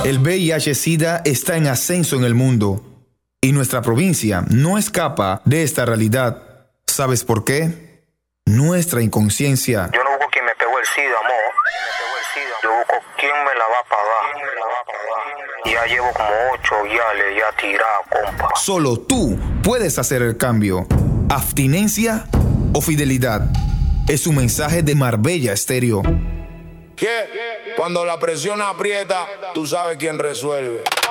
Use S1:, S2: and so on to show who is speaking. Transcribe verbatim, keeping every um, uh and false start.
S1: El V I H-Sida está en ascenso en el mundo y nuestra provincia no escapa de esta realidad. ¿Sabes por qué? Nuestra inconsciencia.
S2: Yo no busco quien me pegó el SIDA, amor. Yo busco quién me la va a pagar. Ya llevo como ocho viales ya tirado, compa.
S1: Solo tú puedes hacer el cambio. Abstinencia o fidelidad. Es un mensaje de Marbella Estéreo.
S3: ¿Qué? Cuando la presión aprieta, tú sabes quién resuelve.